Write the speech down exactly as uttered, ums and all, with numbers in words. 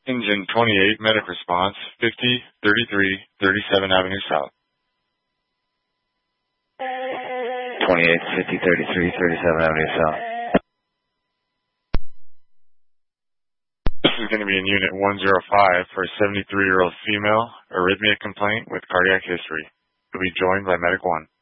Engine twenty-eight, medic response, fifty, thirty-three, thirty-seven Avenue South. twenty-eight, fifty, thirty-three, thirty-seven Avenue South. This is going to be in Unit one oh five for a seventy-three-year-old female, arrhythmia complaint with cardiac history. You'll be joined by Medic one.